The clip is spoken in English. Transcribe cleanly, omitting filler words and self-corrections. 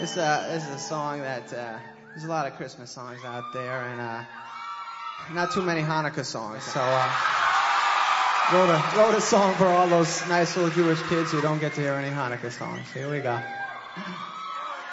This is a song that there's a lot of Christmas songs out there, and not too many Hanukkah songs. So wrote a song for all those nice little Jewish kids who don't get to hear any Hanukkah songs. Here we go.